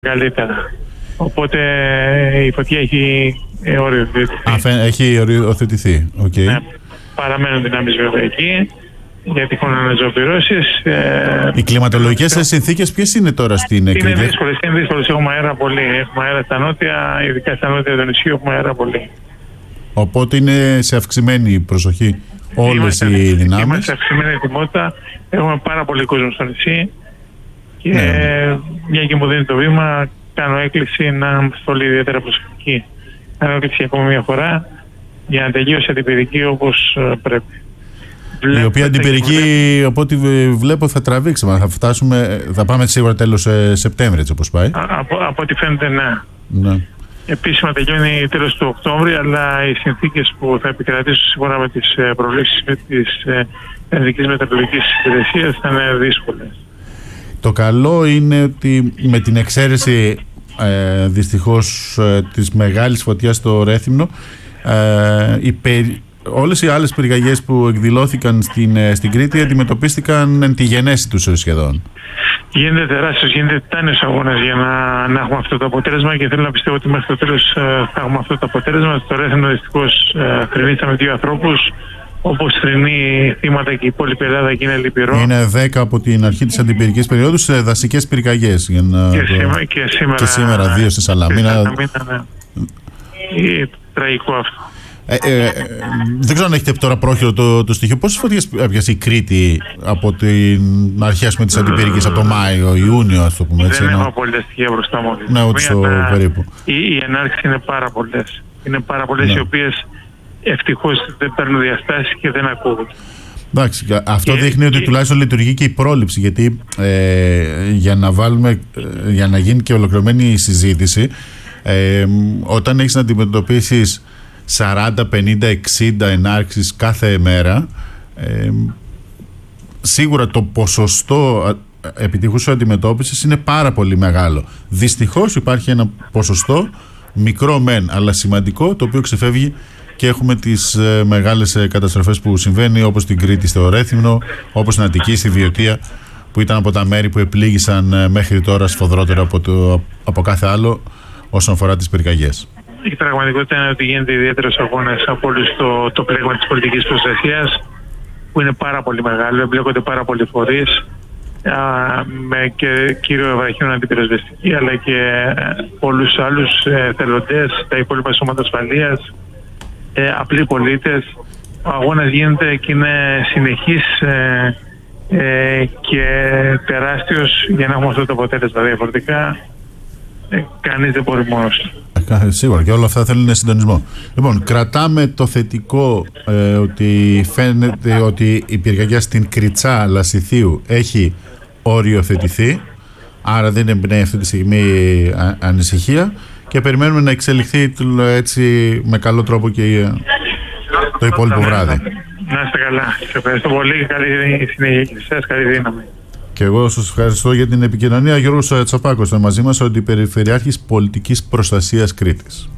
καλύτερα. Οπότε η φωτιά έχει οριοθετηθεί. Έχει οριοθετηθεί. Okay. Ναι, παραμένουν δυνάμεις βέβαια εκεί για τυχόν αναζωοποιήσεις. Οι κλιματολογικές συνθήκες ποιες είναι τώρα στην Κρήτη? Είναι δύσκολες. Έχουμε αέρα πολύ. Έχουμε αέρα στα νότια, ειδικά στα νότια του νησιού έχουμε αέρα πολύ. Οπότε είναι σε αυξημένη προσοχή όλες οι δυνάμεις. Είμαστε σε αυξημένη ετοιμότητα. Έχουμε πάρα πολύ κόσμο στο νησί. Και μια και μου δίνει το βήμα, κάνω έκκληση να είμαστε όλοι ιδιαίτερα προσεκτικοί. Κάνω έκκληση ακόμα μια φορά για να τελειώσει αντιπυρική όπως πρέπει. Η οποία αντιπυρική, από ό,τι βλέπω, θα τραβήξει. Θα πάμε σίγουρα τέλος Σεπτέμβρη, έτσι όπως πάει. Από ό,τι φαίνεται, ναι. Επίσημα τελειώνει τέλος του Οκτώβρη, αλλά οι συνθήκες που θα επικρατήσουν σύμφωνα με τις προβλέψεις της Εθνικής Μετεωρολογικής Υπηρεσίας θα είναι δύσκολες. το καλό είναι ότι με την εξαίρεση δυστυχώς της μεγάλης φωτιάς στο Ρέθυμνο, όλες οι άλλες πυρκαγιές που εκδηλώθηκαν στην Κρήτη αντιμετωπίστηκαν εν τη γενέση τους σχεδόν. Γίνεται τεράστιος, γίνεται τιτάνιος αγώνας για να έχουμε αυτό το αποτέλεσμα και θέλω να πιστεύω ότι μέχρι το τέλος θα έχουμε αυτό το αποτέλεσμα. Στο Ρέθυμνο δυστυχώς θρηνήσαμε 2 ανθρώπους, όπως θρηνεί θύματα και η υπόλοιπη Ελλάδα και είναι λυπηρό. Είναι 10 από την αρχή της αντιπυρικής περίοδου σε δασικές πυρκαγιές. Και σήμερα 2 στη Σαλαμίνα. Ναι. Τραγικό αυτό. Δεν ξέρω αν έχετε τώρα πρόχειρο το στοιχείο. Πόσες φωτιές έπιασε η Κρήτη από την αρχή της αντιπυρικής, από το Μάιο, Ιούνιο, ας το πούμε έτσι? Δεν έχω πολλές στοιχεία μπροστά μου. Ναι, ούτε στο περίπου. Οι ενάρξεις είναι πάρα πολλές. Είναι πάρα πολλές, ναι, οι οποίες ευτυχώς δεν παίρνουν διαστάσεις και δεν ακούγονται. Εντάξει, αυτό δείχνει ότι τουλάχιστον λειτουργεί και η πρόληψη, γιατί για να γίνει και ολοκληρωμένη συζήτηση, όταν έχεις να αντιμετωπίσεις 40, 50, 60 ενάρξεις κάθε μέρα, σίγουρα το ποσοστό επιτυχούς αντιμετώπισης είναι πάρα πολύ μεγάλο. Δυστυχώς υπάρχει ένα ποσοστό μικρό μεν, αλλά σημαντικό, το οποίο ξεφεύγει και έχουμε τις μεγάλες καταστροφές που συμβαίνει, όπως στην Κρήτη στο Ρέθυμνο, όπως στην Αττική, στη Βιωτία, που ήταν από τα μέρη που επλήγησαν μέχρι τώρα σφοδρότερα από κάθε άλλο όσον αφορά τις πυρκαγιές. Η πραγματικότητα είναι ότι γίνεται ιδιαίτερος αγώνας από όλους το πλέγμα της πολιτικής προστασίας, που είναι πάρα πολύ μεγάλο, εμπλέκονται πάρα πολλοί φορείς, με και κύριο Ευραχίων αντιπυροσβεστική, αλλά και πολλούς άλλους θελοντές, τα υπόλοιπα σώματα ασφαλείας, απλοί πολίτες. Ο αγώνας γίνεται και είναι συνεχής και τεράστιος για να έχουμε αυτό το αποτέλεσμα. Διαφορετικά κανείς δεν μπορεί μόνος του. Σίγουρα, και όλα αυτά θέλουν συντονισμό. Λοιπόν, κρατάμε το θετικό, ότι φαίνεται ότι η πυρκαγιά στην Κριτσά Λασιθίου έχει οριοθετηθεί, άρα δεν εμπνέει αυτή τη στιγμή ανησυχία, και περιμένουμε να εξελιχθεί έτσι με καλό τρόπο και το υπόλοιπο βράδυ. Να είστε καλά. Σας ευχαριστώ πολύ. Καλή συνέχεια σας. Καλή δύναμη. Και εγώ σας ευχαριστώ για την επικοινωνία. Γιώργος Τσαπάκος ήταν μαζί μας, ο Αντιπεριφερειάρχης Πολιτικής Προστασίας Κρήτης.